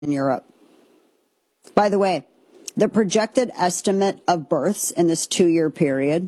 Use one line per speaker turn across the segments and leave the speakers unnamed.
in Europe. By the way, the projected estimate of births in this 2-year period,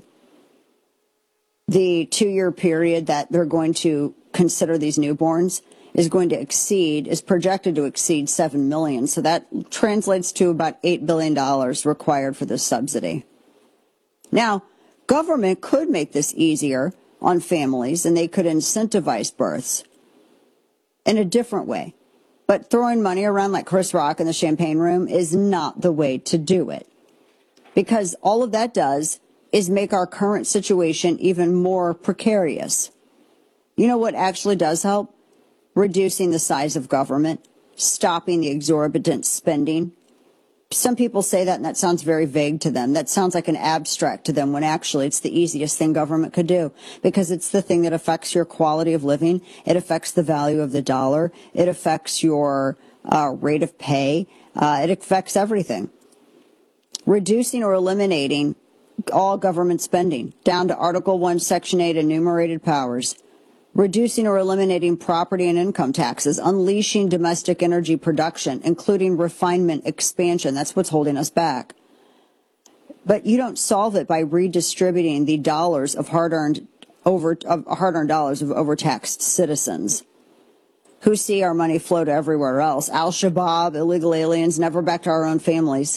the 2-year period that they're going to consider these newborns, is projected to exceed 7 million. So that translates to about $8 billion required for this subsidy. Now, government could make this easier on families, and they could incentivize births in a different way. But throwing money around like Chris Rock in the champagne room is not the way to do it. Because all of that does is make our current situation even more precarious. You know what actually does help? Reducing the size of government, stopping the exorbitant spending. Some people say that, and that sounds very vague to them. That sounds like an abstract to them, when actually it's the easiest thing government could do, because it's the thing that affects your quality of living. It affects the value of the dollar. It affects your rate of pay. It affects everything. Reducing or eliminating all government spending down to Article 1, Section 8 enumerated powers. Reducing or eliminating property and income taxes, unleashing domestic energy production, including refinement expansion. That's what's holding us back. But you don't solve it by redistributing the dollars of hard-earned dollars of overtaxed citizens who see our money flow to everywhere else. Al-Shabaab, illegal aliens, never back to our own families.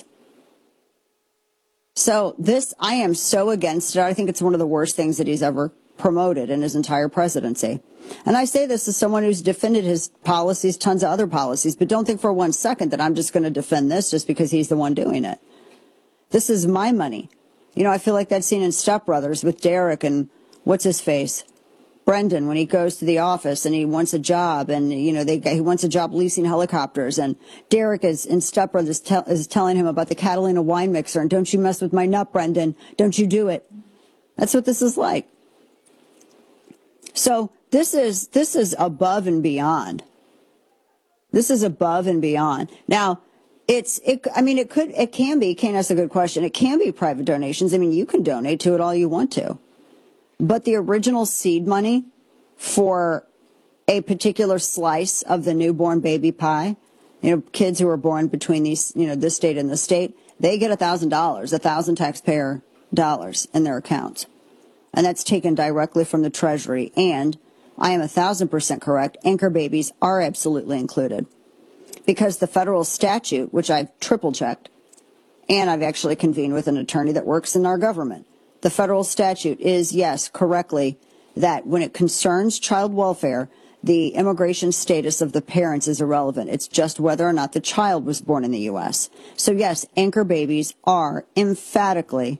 So I am so against it. I think it's one of the worst things that he's ever promoted in his entire presidency. And I say this as someone who's defended his policies, tons of other policies, but don't think for 1 second that I'm just going to defend this just because he's the one doing it. This is my money. You know, I feel like that scene in Step Brothers with Derek and what's his face? Brendan, when he goes to the office and he wants a job, and he wants a job leasing helicopters, and Derek is in Step Brothers is telling him about the Catalina wine mixer, and don't you mess with my nut, Brendan. Don't you do it. That's what this is like. So this is above and beyond. This is above and beyond. Now, it can be, Kane asked a good question. It can be private donations. I mean, you can donate to it all you want to. But the original seed money for a particular slice of the newborn baby pie, kids who are born between these, this state and this state, they get $1,000, 1,000 taxpayer dollars in their accounts. And that's taken directly from the Treasury. And I am 1,000% correct. Anchor babies are absolutely included, because the federal statute, which I've triple checked, and I've actually convened with an attorney that works in our government. The federal statute is, yes, correctly, that when it concerns child welfare, the immigration status of the parents is irrelevant. It's just whether or not the child was born in the U.S. So, yes, anchor babies are emphatically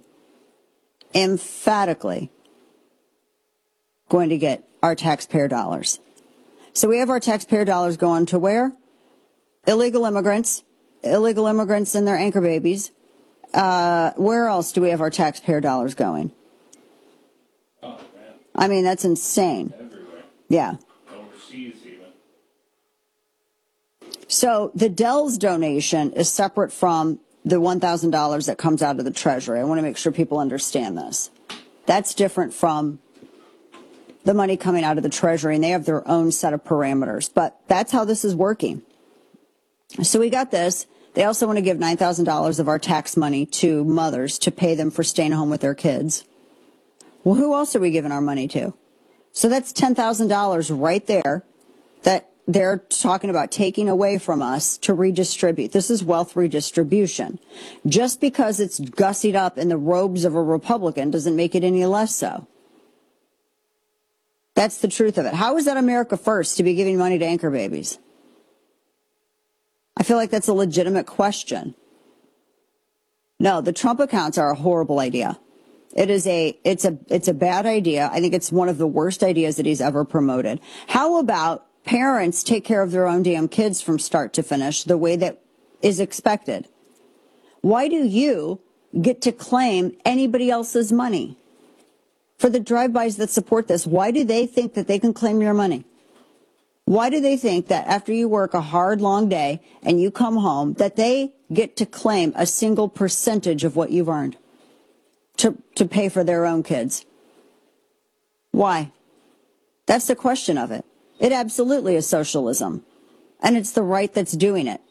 going to get our taxpayer dollars. So we have our taxpayer dollars going to where? Illegal immigrants and their anchor babies. Where else do we have our taxpayer dollars going? Oh, man. I mean, that's insane. Everywhere. Yeah. Overseas even. So the Dell's donation is separate from the $1,000 that comes out of the Treasury. I want to make sure people understand this. That's different from the money coming out of the Treasury, and they have their own set of parameters. But that's how this is working. So we got this. They also want to give $9,000 of our tax money to mothers to pay them for staying home with their kids. Well, who else are we giving our money to? So that's $10,000 right there that they're talking about taking away from us to redistribute. This is wealth redistribution. Just because it's gussied up in the robes of a Republican doesn't make it any less so. That's the truth of it. How is that America first to be giving money to anchor babies? I feel like that's a legitimate question. No, the Trump accounts are a horrible idea. It's a bad idea. I think it's one of the worst ideas that he's ever promoted. How about parents take care of their own damn kids from start to finish the way that is expected? Why do you get to claim anybody else's money? For the drive-bys that support this, why do they think that they can claim your money? Why do they think that after you work a hard, long day and you come home, that they get to claim a single percentage of what you've earned to pay for their own kids? Why? That's the question of it. It absolutely is socialism. And it's the right that's doing it.